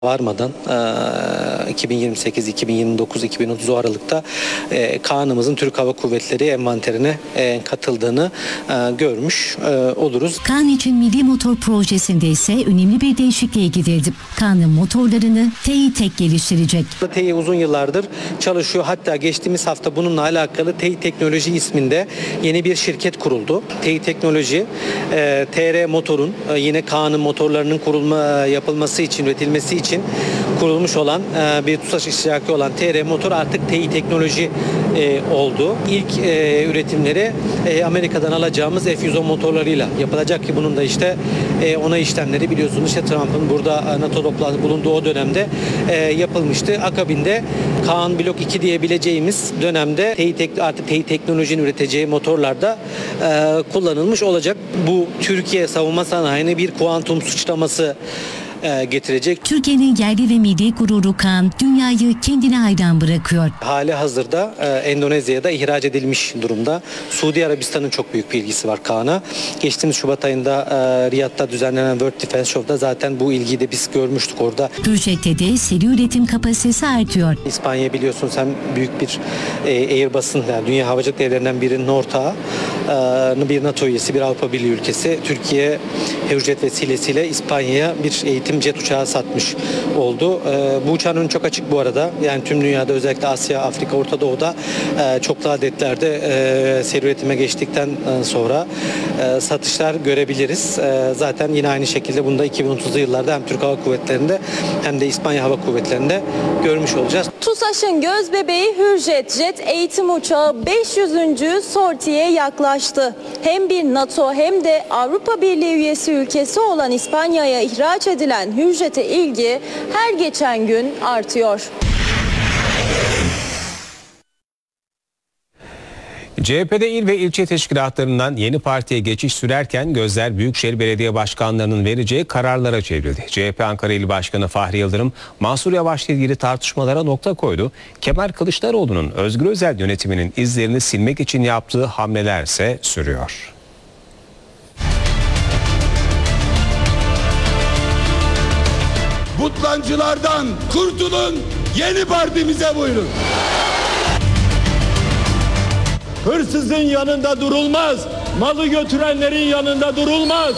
varmadan 2028, 2029, 2030 o aralıkta Kaan'ımızın Türk Hava Kuvvetleri envanterine katıldığını görmüş oluruz. Kaan için Milli Motor Projesi'nde ise önemli bir değişikliğe gidildi. Kaan'ın motorlarını TİTek geliştirecek. Tİ uzun yıllardır çalışıyor. Hatta geçtiğimiz hafta bununla alakalı Tİ Teknoloji isminde yeni bir şirket kuruldu. Tİ Teknoloji, TR Motor'un yine Kaan'ın motorlarının yapılması için, üretilmesi için kurulmuş olan bir TUSAŞ iştiraki olan TR Motor artık Tİ Teknoloji oldu. İlk üretimleri Amerika'dan alacağımız F-110 motorlarıyla yapılacak ki bunun da işte onay işlemleri biliyorsunuz işte Trump'ın burada NATO toplantısı bulunduğu o dönemde yapılmıştı. Akabinde Kaan Blok 2 diyebileceğimiz dönemde artık Tİ Teknoloji'nin üreteceği motorlarda kullanılmış olacak. Bu Türkiye savunma sanayine bir kuantum sıçraması getirecek. Türkiye'nin yerli ve milli gururu Kaan, dünyayı kendine hayran bırakıyor. Hali hazırda Endonezya'da ihraç edilmiş durumda. Suudi Arabistan'ın çok büyük bir ilgisi var Kaan'a. Geçtiğimiz Şubat ayında Riyad'da düzenlenen World Defense Show'da zaten bu ilgiyi de biz görmüştük orada. Proje'de de seri üretim kapasitesi artıyor. İspanya biliyorsunuz hem büyük bir Airbus'un yani dünya havacılık devlerinden birinin ortağı, bir NATO üyesi, bir Avrupa Birliği ülkesi. Türkiye Hürjet vesilesiyle İspanya'ya bir eğitim jet uçağı satmış oldu. Bu uçağın önü çok açık bu arada. Yani tüm dünyada özellikle Asya, Afrika, Orta Doğu'da çoklu adetlerde seri üretime geçtikten sonra satışlar görebiliriz. Zaten yine aynı şekilde bunda 2030'lu yıllarda hem Türk Hava Kuvvetleri'nde hem de İspanya Hava Kuvvetleri'nde görmüş olacağız. TUSAŞ'ın gözbebeği Hürjet jet eğitim uçağı 500. sortiye yaklaştı. Hem bir NATO hem de Avrupa Birliği üyesi ülkesi olan İspanya'ya ihraç edilen Hürjet'e ilgi her geçen gün artıyor. CHP'de il ve ilçe teşkilatlarından yeni partiye geçiş sürerken gözler Büyükşehir Belediye Başkanlarının vereceği kararlara çevrildi. CHP Ankara İl Başkanı Fahri Yıldırım, Mansur Yavaş'la ilgili tartışmalara nokta koydu. Kemal Kılıçdaroğlu'nun Özgür Özel yönetiminin izlerini silmek için yaptığı hamlelerse sürüyor. Butlancılardan kurtulun, yeni partimize buyurun. Hırsızın yanında durulmaz, malı götürenlerin yanında durulmaz.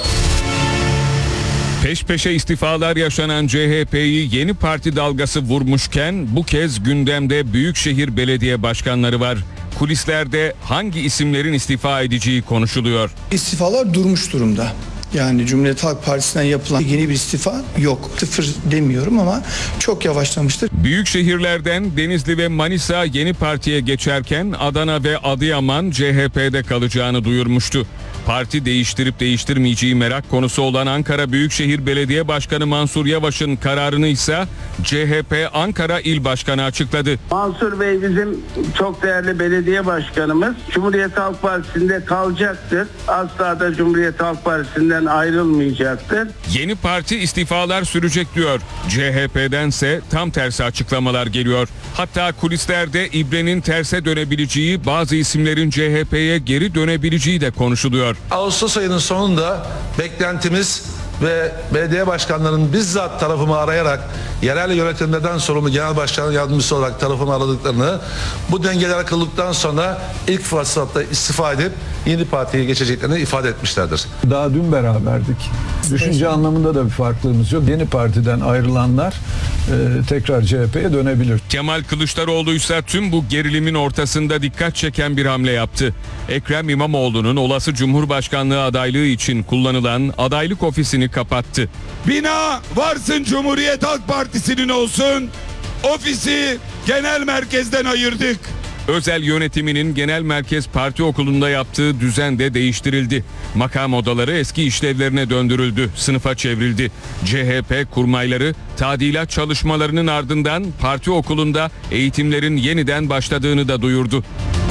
Peş peşe istifalar yaşanan CHP'yi yeni parti dalgası vurmuşken bu kez gündemde Büyükşehir Belediye Başkanları var. Kulislerde hangi isimlerin istifa edeceği konuşuluyor. İstifalar durmuş durumda. Yani Cumhuriyet Halk Partisi'nden yapılan yeni bir istifa yok. Sıfır demiyorum ama çok yavaşlamıştır. Büyük şehirlerden Denizli ve Manisa yeni partiye geçerken Adana ve Adıyaman CHP'de kalacağını duyurmuştu. Parti değiştirip değiştirmeyeceği merak konusu olan Ankara Büyükşehir Belediye Başkanı Mansur Yavaş'ın kararını ise CHP Ankara İl Başkanı açıkladı. Mansur Bey bizim çok değerli belediye başkanımız. Cumhuriyet Halk Partisi'nde kalacaktır. Asla da Cumhuriyet Halk Partisi'nden ayrılmayacaktır. Yeni parti istifalar sürecek diyor. CHP'dense tam tersi açıklamalar geliyor. Hatta kulislerde ibrenin terse dönebileceği, bazı isimlerin CHP'ye geri dönebileceği de konuşuluyor. Ağustos ayının sonunda beklentimiz ve belediye başkanlarının bizzat tarafımı arayarak yerel yönetimlerden sorumlu genel başkanın yardımcısı olarak tarafımı aradıklarını, bu dengeler kırıldıktan sonra ilk fırsatta istifa edip yeni partiye geçeceklerini ifade etmişlerdir. Daha dün beraberdik. Düşünce anlamında da bir farklılığımız yok. Yeni partiden ayrılanlar tekrar CHP'ye dönebilir. Kemal Kılıçdaroğlu ise tüm bu gerilimin ortasında dikkat çeken bir hamle yaptı. Ekrem İmamoğlu'nun olası Cumhurbaşkanlığı adaylığı için kullanılan adaylık ofisini kapattı. Bina varsın Cumhuriyet Halk Partisi'nin olsun, ofisi genel merkezden ayırdık. Özel yönetiminin genel merkez parti okulunda yaptığı düzen de değiştirildi. Makam odaları eski işlevlerine döndürüldü, sınıfa çevrildi. CHP kurmayları tadilat çalışmalarının ardından parti okulunda eğitimlerin yeniden başladığını da duyurdu.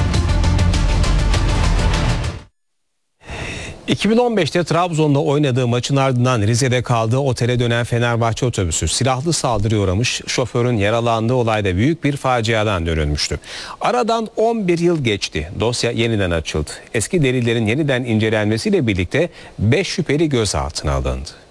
2015'te Trabzon'da oynadığı maçın ardından Rize'de kaldığı otele dönen Fenerbahçe otobüsü silahlı saldırıya uğramış, şoförün yaralandığı olayda büyük bir faciadan dönülmüştü. Aradan 11 yıl geçti. Dosya yeniden açıldı. Eski delillerin yeniden incelenmesiyle birlikte 5 şüpheli gözaltına alındı.